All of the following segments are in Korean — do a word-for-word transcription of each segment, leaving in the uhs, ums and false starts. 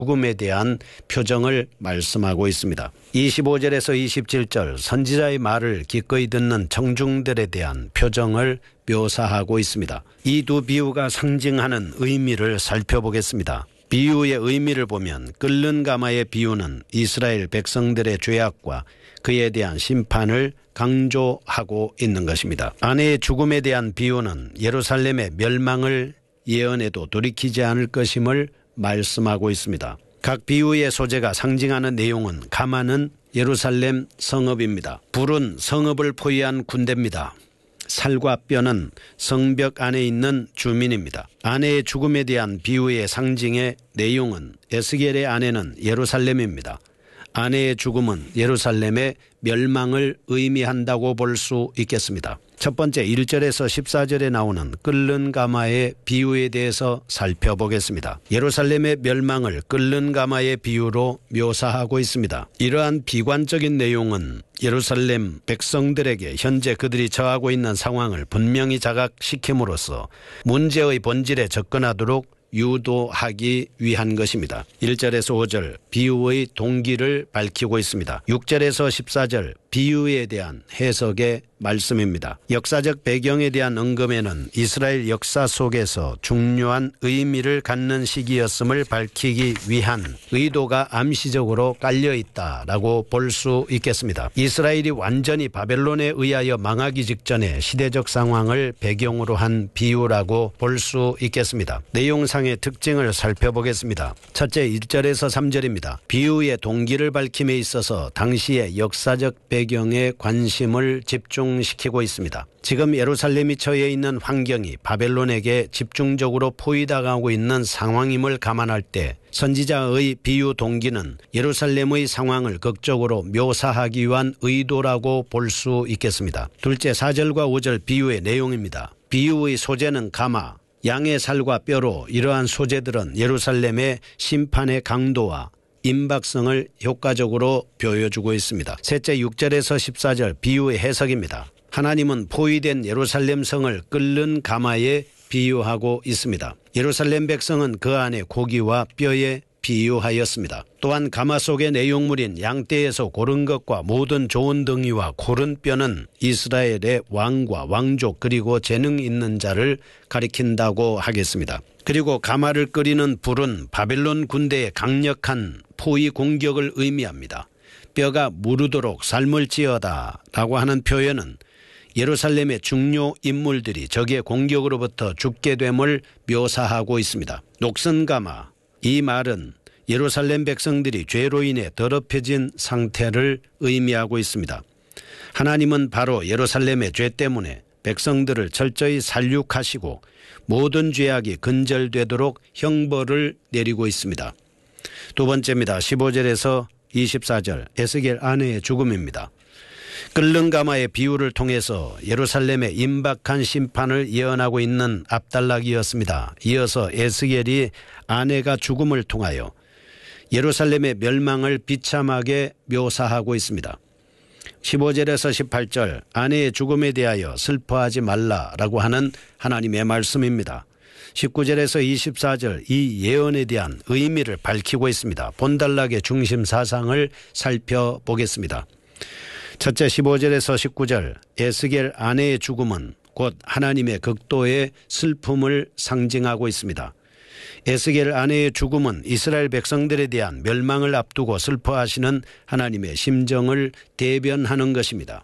죽음에 대한 표정을 말씀하고 있습니다. 이십오 절에서 이십칠 절 선지자의 말을 기꺼이 듣는 청중들에 대한 표정을 묘사하고 있습니다. 이 두 비유가 상징하는 의미를 살펴보겠습니다. 비유의 의미를 보면 끓는 가마의 비유는 이스라엘 백성들의 죄악과 그에 대한 심판을 강조하고 있는 것입니다. 아내의 죽음에 대한 비유는 예루살렘의 멸망을 예언해도 돌이키지 않을 것임을 말씀하고 있습니다. 각 비유의 소재가 상징하는 내용은 가마는 예루살렘 성읍입니다. 불은 성읍을 포위한 군대입니다. 살과 뼈는 성벽 안에 있는 주민입니다. 아내의 죽음에 대한 비유의 상징의 내용은 에스겔의 아내는 예루살렘입니다. 아내의 죽음은 예루살렘의 멸망을 의미한다고 볼 수 있겠습니다. 첫 번째 일 절에서 십사 절에 나오는 끓는 가마의 비유에 대해서 살펴보겠습니다. 예루살렘의 멸망을 끓는 가마의 비유로 묘사하고 있습니다. 이러한 비관적인 내용은 예루살렘 백성들에게 현재 그들이 처하고 있는 상황을 분명히 자각시킴으로써 문제의 본질에 접근하도록 유도하기 위한 것입니다. 일 절에서 오 절 비유의 동기를 밝히고 있습니다. 육 절에서 십사 절 비유에 대한 해석의 말씀입니다. 역사적 배경에 대한 언급에는 이스라엘 역사 속에서 중요한 의미를 갖는 시기였음을 밝히기 위한 의도가 암시적으로 깔려있다라고 볼 수 있겠습니다. 이스라엘이 완전히 바벨론에 의하여 망하기 직전의 시대적 상황을 배경으로 한 비유라고 볼 수 있겠습니다. 내용상의 특징을 살펴보겠습니다. 첫째 일 절에서 삼 절입니다. 비유의 동기를 밝힘에 있어서 당시의 역사적 배경에 관심을 집중시키고 있습니다. 지금 예루살렘이 처해 있는 환경이 바벨론에게 집중적으로 포위당하고 있는 상황임을 감안할 때 선지자의 비유 동기는 예루살렘의 상황을 극적으로 묘사하기 위한 의도라고 볼 수 있겠습니다. 둘째 사 절과 오 절 비유의 내용입니다. 비유의 소재는 가마, 양의 살과 뼈로 이러한 소재들은 예루살렘의 심판의 강도와 임박성을 효과적으로 보여주고 있습니다. 셋째 육 절에서 십사 절 비유의 해석입니다. 하나님은 포위된 예루살렘 성을 끓는 가마에 비유하고 있습니다. 예루살렘 백성은 그 안에 고기와 뼈에 비유하였습니다. 또한 가마 속의 내용물인 양떼에서 고른 것과 모든 좋은 덩이와 고른 뼈는 이스라엘의 왕과 왕족 그리고 재능 있는 자를 가리킨다고 하겠습니다. 그리고 가마를 끓이는 불은 바벨론 군대의 강력한 포위 공격을 의미합니다. 뼈가 무르도록 삶을지어다 라고 하는 표현은 예루살렘의 중요 인물들이 적의 공격으로부터 죽게 됨을 묘사하고 있습니다. 녹슨가마, 이 말은 예루살렘 백성들이 죄로 인해 더럽혀진 상태를 의미하고 있습니다. 하나님은 바로 예루살렘의 죄 때문에 백성들을 철저히 살육하시고 모든 죄악이 근절되도록 형벌을 내리고 있습니다. 두 번째입니다. 십오 절에서 이십사 절 에스겔 아내의 죽음입니다. 끓는 가마의 비유를 통해서 예루살렘의 임박한 심판을 예언하고 있는 압달락이었습니다. 이어서 에스겔이 아내가 죽음을 통하여 예루살렘의 멸망을 비참하게 묘사하고 있습니다. 십오 절에서 십팔 절 아내의 죽음에 대하여 슬퍼하지 말라라고 하는 하나님의 말씀입니다. 십구 절에서 이십사 절 이 예언에 대한 의미를 밝히고 있습니다. 본달락의 중심 사상을 살펴보겠습니다. 첫째 십오 절에서 십구 절 에스겔 아내의 죽음은 곧 하나님의 극도의 슬픔을 상징하고 있습니다. 에스겔 아내의 죽음은 이스라엘 백성들에 대한 멸망을 앞두고 슬퍼하시는 하나님의 심정을 대변하는 것입니다.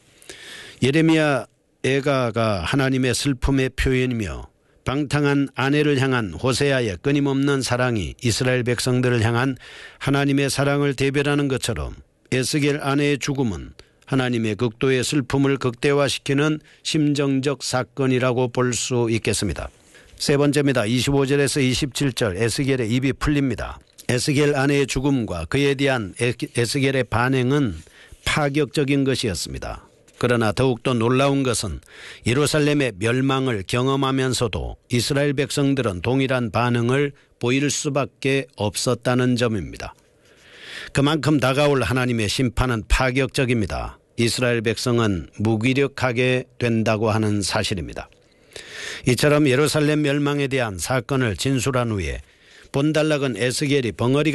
예레미야 애가가 하나님의 슬픔의 표현이며 방탕한 아내를 향한 호세아의 끊임없는 사랑이 이스라엘 백성들을 향한 하나님의 사랑을 대변하는 것처럼 에스겔 아내의 죽음은 하나님의 극도의 슬픔을 극대화시키는 심정적 사건이라고 볼 수 있겠습니다. 세 번째입니다. 이십오 절에서 이십칠 절 에스겔의 입이 풀립니다. 에스겔 아내의 죽음과 그에 대한 에스겔의 반응은 파격적인 것이었습니다. 그러나 더욱더 놀라운 것은 예루살렘의 멸망을 경험하면서도 이스라엘 백성들은 동일한 반응을 보일 수밖에 없었다는 점입니다. 그만큼 다가올 하나님의 심판은 파격적입니다. 이스라엘 백성은 무기력하게 된다고 하는 사실입니다. 이처럼 예루살렘 멸망에 대한 사건을 진술한 후에 본달락은 에스겔이 벙어리